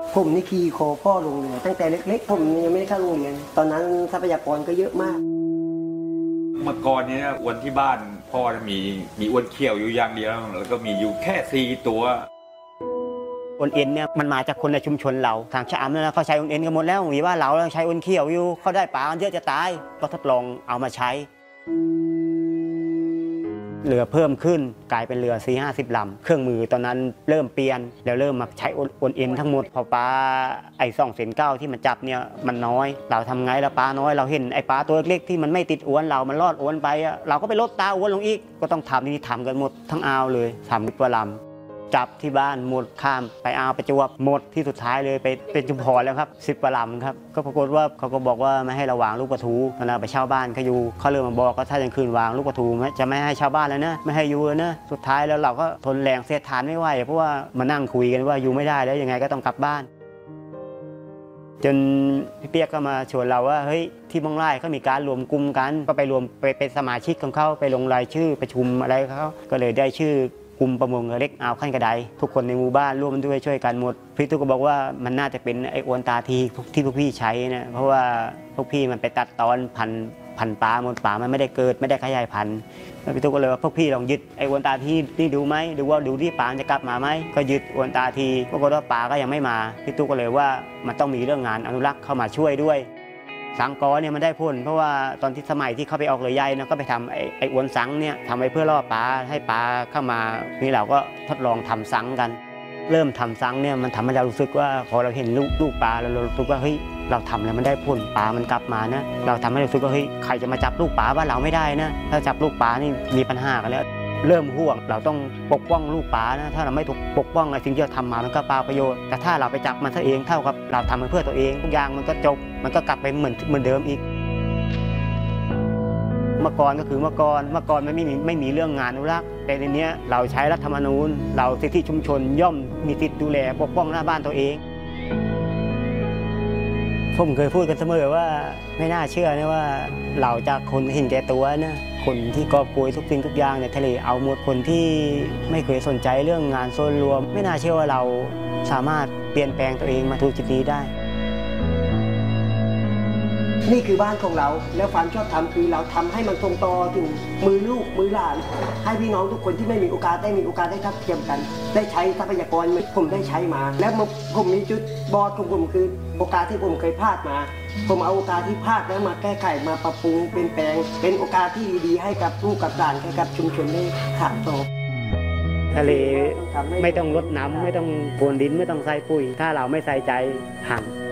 ผมนี่ขี่คอพ่อลงเรือตั้งแต่เล็กๆผมยังไม่ได้เข้าโรงเรียนตอนนั้นทรัพยากรก็เยอะมากเมื่อก่อนนี้นะอ้วนที่บ้านพ่อมีอ้วนเขี้ยวอยู่อย่างเดียวแล้วก็มีอยู่แค่4 ตัวอ้นเอ็นเนี่ยมันมาจากคนในชุมชนเราทางชะอำเนี่ยเขาใช้อ้นเอ็นกันหมดแล้วมีว่าเราใช้อ้นเขี้ยวอยู่เขาได้ปลาเยอะจะตายก็ทดลองเอามาใช้เรือเพิ่มขึ้นกลายเป็นเรือ40-50 ลำเครื่องมือตอนนั้นเริ่มเปลี่ยนแล้วเริ่มมาใช้อ้นเอ็นทั้งหมดพอปลาไอ้2 เซน9ที่มันจับเนี่ยมันน้อยเราทำไงแล้วปลาน้อยเราเห็นไอ้ปลาตัวเล็กๆที่มันไม่ติดอวนเรามันรอดอวนไปเราก็ไปลดตาอวนลงอีกก็ต้องทำนี่ทำกันหมดทั้งอ่าวเลย30 กว่าลำจับที่บ้านหมดข้ามไปอ่าวประจวบหมดที่สุดท้ายเลยไปเป็นชุมพรแล้วครับ10 กว่าลำครับก็ปรากฏว่าเขาก็บอกว่าไม่ให้เราวางลูกปลาทูตอนนั้นไปเช่าบ้านเขาอยู่เขาเริ่มมาบอกว่าถ้ายังคืนวางลูกปลาทูจะไม่ให้ชาวบ้านแล้วนะไม่ให้อยู่แล้วนะสุดท้ายแล้วเราก็ทนแรงเสียดทานไม่ไหวเพราะว่ามานั่งคุยกันว่าอยู่ไม่ได้แล้วยังไงก็ต้องกลับบ้านจนพี่เปียกก็มาชวนเราว่าเฮ้ยที่บ้องไร่เขามีการรวมกลุ่มกันก็ไปรวมไปเป็นสมาชิกของเขาไปลงรายชื่อประชุมอะไรเขาก็เลยได้ชื่อกลุ่มประมงเล็กอ่าวขั้นกระไดทุกคนในหมู่บ้านร่วมด้วยช่วยกันหมดพี่ตุ๊กก็บอกว่ามันน่าจะเป็นไอ้อวนตาทีที่พวกพี่ใช้นะเพราะว่าพวกพี่มันไปตัดตอนพันปลาหมดปลามันไม่ได้เกิดไม่ได้ขยายพันธุ์แล้วพี่ตุ๊กก็เลยว่าพวกพี่ลองยึดไอ้อวนตาทีนี่ดูไหมดูว่าดูที่ปลาจะกลับมาไหมก็ยึดอวนตาทีปรากฏว่าปลาก็ยังไม่มาพี่ตุ๊กก็เลยว่ามันต้องมีเรื่องงานอนุรักษ์เข้ามาช่วยด้วยสังกอเนี่ยมันได้ผลเพราะว่าตอนที่สมัยที่เขาไปออกเรือใหญ่นะก็ไปทำไอ้อวนสังเนี่ยทำไปเพื่อล่อปลาให้ปลาเข้ามานี่เราก็ทดลองทำสังกันเริ่มทำสังเนี่ยมันทำให้เรารู้สึกว่าพอเราเห็นลูกปลาเรารู้สึกว่าเฮ้ยเราทำแล้วมันได้ผลปลามันกลับมานะเราทำให้เรารู้สึกว่าเฮ้ยใครจะมาจับลูกปลาบ้านเราไม่ได้นะถ้าจับลูกปลานี่มีปัญหากันแล้วเริ่มห่วงเราต้องปกป้องลูกปลานะถ้าเราไม่ถูกปกป้องสิ่งที่เราทำมามันก็เปล่าประโยชน์แต่ถ้าเราไปจับมันซะเองเท่ากับเราทำมันเพื่อตัวเองทุกอย่างมันก็จบมันก็กลับไปเหมือนเดิมอีกเมื่อก่อนก็คือเมื่อก่อนมันไม่มีเรื่องงานอนุรักษ์แต่ในนี้เราใช้รัฐธรรมนูญเราสิทธิชุมชนย่อมมีสิทธิดูแลปกป้องหน้าบ้านตัวเองผมเคยพูดกันเสมอว่าไม่น่าเชื่อนะว่าเราจากคนเห็นแก่ตัวนะคนที่กอบโกยทุกสิ่งทุกอย่างในทะเลเอาหมดคนที่ไม่เคยสนใจเรื่องงานส่วนรวมไม่น่าเชื่อว่าเราสามารถเปลี่ยนแปลงตัวเองมาถูกจุดนี้ได้นี่คือบ้านของเราแล้วความชอบธรรมคือเราทำให้มันส่งต่อถึงมือลูกมือหลานให้พี่น้องทุกคนที่ไม่มีโอกาสได้มีโอกาสได้ทัดเทียมกันได้ใช้ทรัพยากรผมได้ใช้มาแล้วผมมีจุดบอดของผมคือโอกาสที่ผมเคยพลาดมาผมเอาโอกาสที่พลาดแล้วมาแก้ไขมาปรับปรุงเปลี่ยนแปลงเป็นโอกาสที่ดีๆให้กับลูกกับหลานให้กับชุมชนได้ขาดต่อทะเลไม่ต้องรดน้ำไม่ต้องโพรวนดินไม่ต้องใส่ปุ๋ยถ้าเราไม่ใส่ใจห่าง